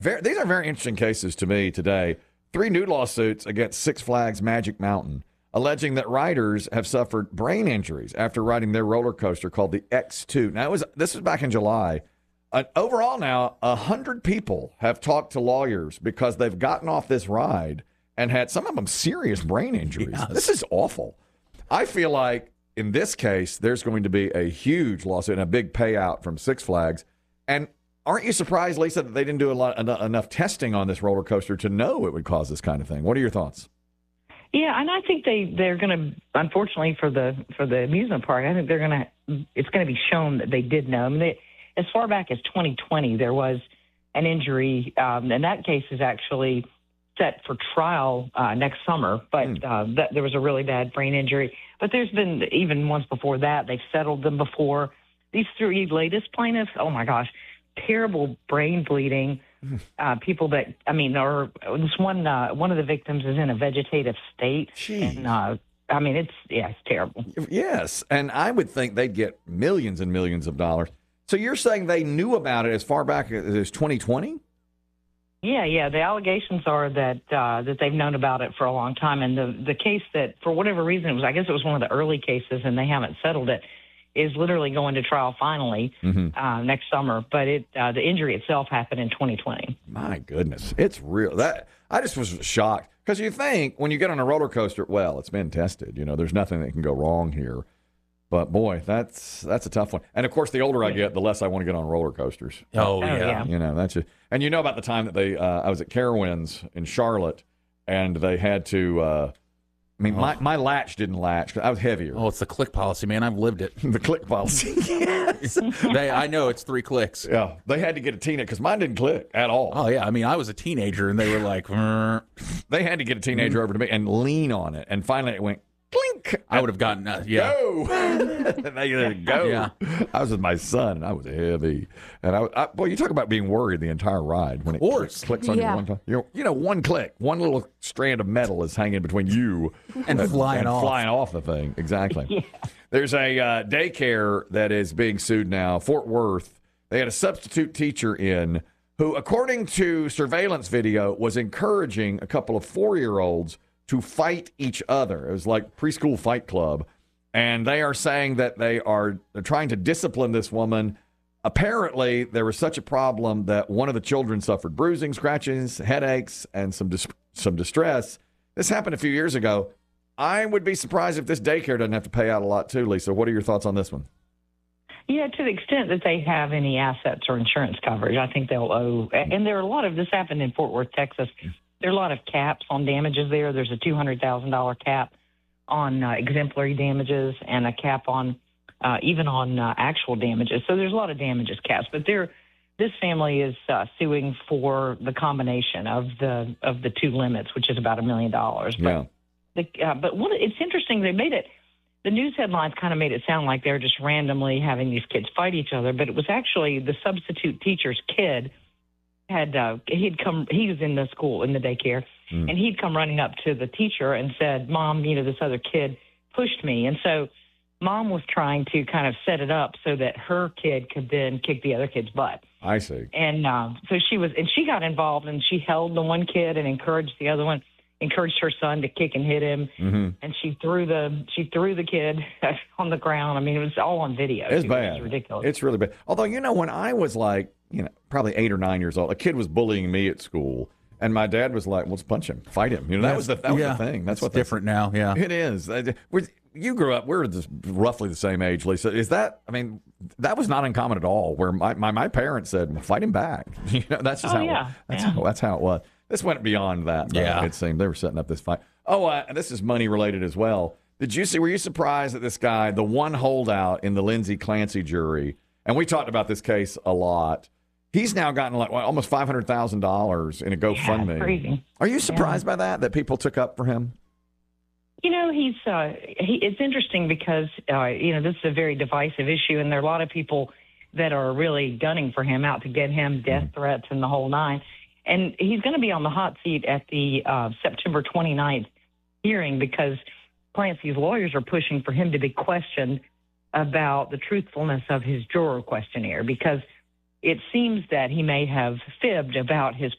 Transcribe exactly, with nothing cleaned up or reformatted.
Very, these are very interesting cases to me today. Three new lawsuits against Six Flags Magic Mountain, alleging that riders have suffered brain injuries after riding their roller coaster called the X two. Now, it was this was back in July. Uh, overall now, one hundred people have talked to lawyers because they've gotten off this ride and had, some of them, serious brain injuries. Yes. This is awful. I feel like in this case, there's going to be a huge lawsuit and a big payout from Six Flags. And aren't you surprised, Lisa, that they didn't do a lot, en- enough testing on this roller coaster to know it would cause this kind of thing? What are your thoughts? Yeah, and I think they they're going to, unfortunately for the for the amusement park, I think they're going to it's going to be shown that they did know. I mean, they, as far back as twenty twenty, there was an injury, um, and that case is actually set for trial uh, next summer. But mm. uh, that, there was a really bad brain injury. But there's been even ones before that. They've settled them before. These three latest plaintiffs, oh my gosh, terrible brain bleeding. Uh, people that, I mean, are this one, uh, one of the victims is in a vegetative state. Jeez. And, uh, I mean, it's, yeah, it's terrible. Yes. And I would think they'd get millions and millions of dollars. So you're saying they knew about it as far back as twenty twenty? Yeah, yeah. The allegations are that uh, that they've known about it for a long time. And the, the case that, for whatever reason, it was, I guess it was one of the early cases and they haven't settled it, is literally going to trial finally mm-hmm. uh, next summer. But it uh, the injury itself happened in twenty twenty. My goodness. It's real. That I just was shocked because you think when you get on a roller coaster, well, it's been tested. You know, there's nothing that can go wrong here. But, boy, that's that's a tough one. And, of course, the older I get, the less I want to get on roller coasters. Oh, yeah. yeah. You know, that's just, and you know about the time that they, uh, I was at Carowinds in Charlotte, and they had to, uh, I mean, oh. my, my latch didn't latch. I was heavier. Oh, it's the click policy, man. I've lived it. The click policy. Yes. they, I know it's three clicks. Yeah. They had to get a teenager because mine didn't click at all. Oh, yeah. I mean, I was a teenager, and they were like, Rrr. They had to get a teenager mm. over to me and lean on it. And finally it went, clink. I would have gotten, uh, yeah. Go. And they let go. Yeah. I was with my son, and I was heavy. And, I, I boy, you talk about being worried the entire ride. When it clicks, clicks on yeah. you one time. You know, you know, one click, one little strand of metal is hanging between you and, and flying and off. flying off the thing. Exactly. Yeah. There's a uh, daycare that is being sued now, Fort Worth. They had a substitute teacher in who, according to surveillance video, was encouraging a couple of four-year-olds to fight each other. It was like preschool fight club. And they are saying that they are they're trying to discipline this woman. Apparently, there was such a problem that one of the children suffered bruising, scratches, headaches, and some dis- some distress. This happened a few years ago. I would be surprised if this daycare doesn't have to pay out a lot too, Lisa. What are your thoughts on this one? Yeah, to the extent that they have any assets or insurance coverage, I think they'll owe. And there are a lot of, this happened in Fort Worth, Texas. There are a lot of caps on damages there. There's a two hundred thousand dollars cap on uh, exemplary damages and a cap on uh, even on uh, actual damages. So there's a lot of damages caps. But they're, this family is uh, suing for the combination of the of the two limits, which is about a million dollars. Yeah. The, uh, but what, it's interesting. They made it, the news headlines kind of made it sound like they're just randomly having these kids fight each other. But it was actually the substitute teacher's kid had uh, he'd come. He was in the school in the daycare, mm. and he'd come running up to the teacher and said, "Mom, you know, this other kid pushed me." And so, Mom was trying to kind of set it up so that her kid could then kick the other kid's butt. I see. And uh, so she was, and she got involved, and she held the one kid and encouraged the other one, encouraged her son to kick and hit him, mm-hmm. and she threw the she threw the kid on the ground. I mean, it was all on video. It's it bad. Was ridiculous. It's really bad. Although, you know, when I was like, you know, probably eight or nine years old, a kid was bullying me at school, and my dad was like, "Well, let's punch him, fight him." You know, that was the that was yeah. the thing. That's it's what different now. Yeah, it is. We're, you grew up. We're just roughly the same age, Lisa. Is that? I mean, that was not uncommon at all. Where my my, my parents said, well, "Fight him back." You know, that's just oh, how. Yeah. That's yeah. how. That's how it was. This went beyond that. Though, yeah, it seemed they were setting up this fight. Oh, uh, and this is money related as well. Did you see? Were you surprised that this guy, the one holdout in the Lindsay Clancy jury, and we talked about this case a lot. He's now gotten like well, almost five hundred thousand dollars in a GoFundMe. Yeah, crazy. Are you surprised yeah. by that? That people took up for him? You know, he's. Uh, he, it's interesting because uh, you know this is a very divisive issue, and there are a lot of people that are really gunning for him, out to get him, death mm. threats, and the whole nine. And he's going to be on the hot seat at the uh, September twenty-ninth hearing because Clancy's lawyers are pushing for him to be questioned about the truthfulness of his juror questionnaire because it seems that he may have fibbed about his